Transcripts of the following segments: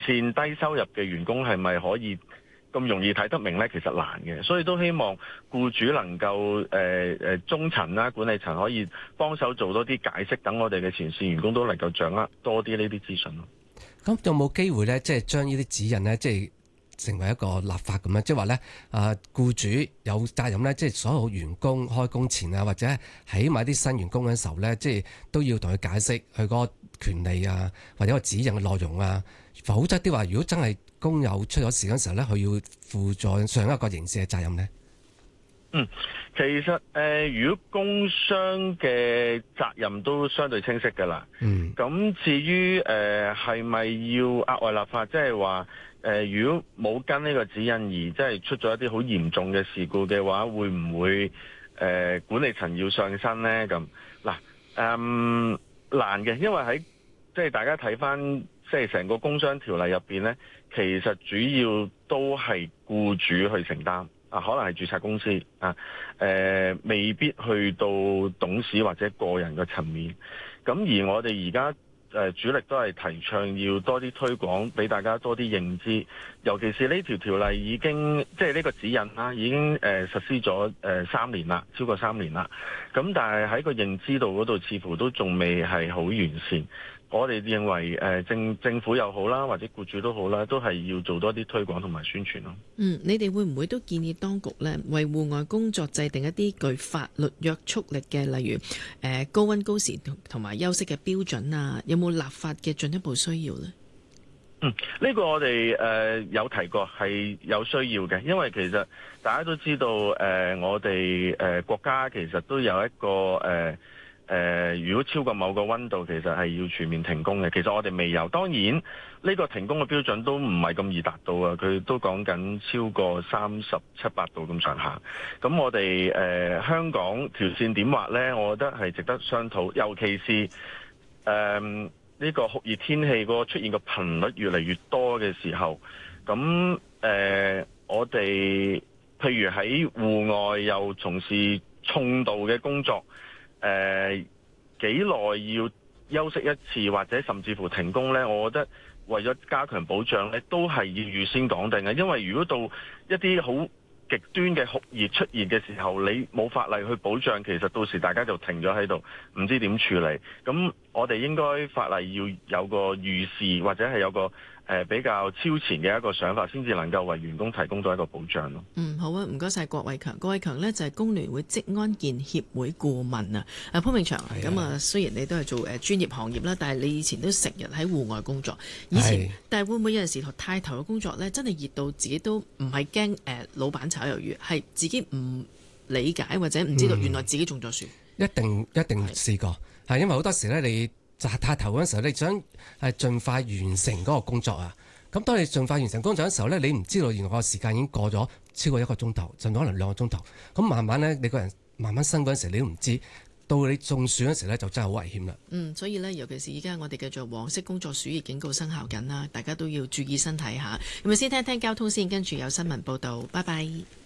前低收入嘅員工係咪可以咁容易睇得明呢？其實難嘅，所以都希望僱主能夠中層啦、管理層可以幫手做多啲解釋，等我哋嘅前線員工都能夠掌握多啲呢啲資訊咯。 咁有冇機會咧，即係將呢啲指引咧，即係成為一個立法咁樣？即係話咧，僱主有責任咧，即係所有員工開工前啊，或者起碼啲新員工嘅時候咧，即係都要同佢解釋佢嗰個權利啊，或者個指引嘅內容啊。否則啲話，如果真係工友出咗事嗰時候咧，佢要負載上一個刑事嘅責任咧。 其實如果工傷嘅責任都相對清晰㗎啦。咁至於係咪要額外立法，即係話如果冇跟呢個指引而即係出咗一啲好嚴重嘅事故嘅話，會唔會管理層要上身呢？咁嗱，難嘅，因為喺即係大家睇返即係成個工傷條例入邊呢，其實主要都係僱主去承擔。可能係註冊公司未必去到董事或者個人嘅層面。咁而我哋而家主力都係提倡要多啲推廣，俾大家多啲認知。尤其是呢條例已經即係呢個指引啦，已經實施咗3年啦，超過3年啦。咁但係喺個認知度嗰度，似乎都仲未係好完善。我哋認為政府又好啦，或者僱主都好啦，都係要做多啲推廣同埋宣傳咯。 你哋會唔會都建議當局呢，為戶外工作制定一啲具法律約束力嘅，例如高溫高時同埋休息嘅標準啊？有冇立法嘅進一步需要呢？ 呢個我哋有提過係有需要嘅，因為其實大家都知道我哋國家其實都有一個如果超過某個溫度，其實係要全面停工嘅。其實我哋未有，當然呢個停工嘅標準都唔係咁易達到啊。佢都講緊超過37、8度咁上下。咁我哋香港條線點劃呢？我覺得係值得商討，尤其是呢個酷熱天氣個出現個頻率越嚟越多嘅時候，咁我哋譬如喺戶外又從事重度嘅工作。幾耐要休息一次，或者甚至乎停工呢？我覺得為咗加強保障呢，都係要預先講定嘅。因為如果到一啲好極端嘅酷熱出現嘅時候，你冇法例去保障，其實到時大家就停咗喺度，唔知點處理。咁我哋應該法例要有個預示，或者係有個比較超前嘅一個想法，先至能夠為員工提供到一個保障咯。 好啊，唔該晒郭偉強。郭偉強呢就係工聯會職安健協會顧問啊。潘永祥，咁雖然你都係做專業行業啦，但係你以前都成日喺戶外工作。但係會唔會有陣時太頭嘅工作呢？真係熱到自己都唔係驚老闆炒魷魚，係自己唔理解或者唔知道原來自己中咗暑。一定試過，係因為好多時呢，你太頭嗰陣時候，你想係盡快完成嗰個工作啊。咁當你盡快完成工作嘅時候呢，你唔知道原來個時間已經過咗超過1個鐘頭，甚至可能2個鐘頭。咁慢慢呢，你個人慢慢升嗰陣時，你都唔知，到你中暑嗰時呢，就真係好危險啦。所以呢，尤其是而家我哋叫做黃色工作暑熱警告生效緊啦，大家都要注意身體下。咁先聽聽交通先，跟住有新聞報道。拜拜。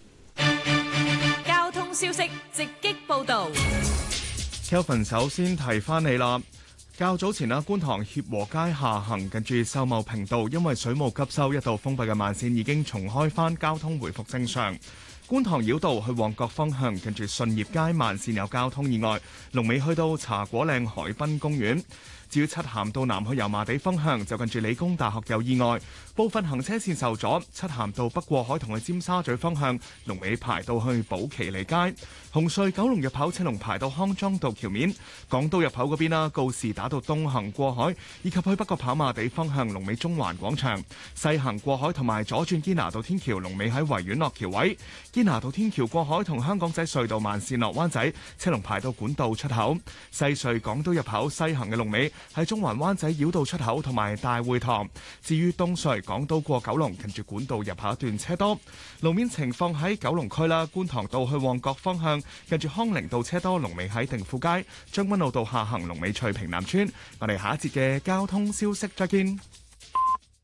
交通消息直擊報道。 Kelvin 首先提翻你啦。較早前觀塘協和街下行近住秀茂坪道，因為水務急修，一度封閉嘅慢線已經重開返，交通回復正常。觀塘繞道去旺角方向近住順業街慢線有交通意外，龍尾去到茶果嶺海濱公園。至於漆咸道南去油麻地方向，就近住理工大學有意外，部分行車線受阻。漆咸道北過海同去尖沙咀方向，龍尾排到去寶其利街。紅隧九龍入口車龍排到康莊道橋面。港島入口嗰邊啦，告士打道東行過海，以及去北角跑馬地方向，龍尾中環廣場。西行過海同埋左轉堅拿道天橋，龍尾喺維園落橋位。堅拿道天橋過海同香港仔隧道慢線落灣仔，車龍排到管道出口。西隧港島入口西行嘅龍尾喺中環灣仔繞道出口同埋大會堂。至於東隧港島過九龍，近住管道入口一段車多。路面情況喺九龍區啦，觀塘道去旺角方向，近住康寧道車多，龍尾喺定富街。將軍澳道下行龍尾翠屏南村。我哋下一節嘅交通消息再見。